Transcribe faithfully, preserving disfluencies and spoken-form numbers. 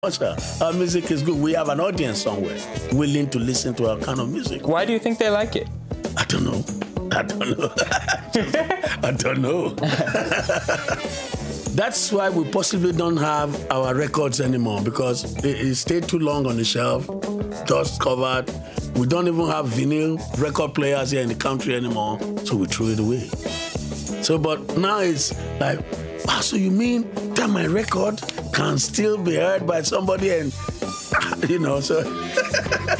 Our music is good. We have an audience somewhere willing to listen to our kind of music. Why do you think they like it? I don't know. I don't know. I don't know. That's why we possibly don't have our records anymore, because it, it stayed too long on the shelf, dust covered. We don't even have vinyl record players here in the country anymore, so we threw it away. So, but now it's like, wow, so you mean that my record can still be heard by somebody and, you know, so...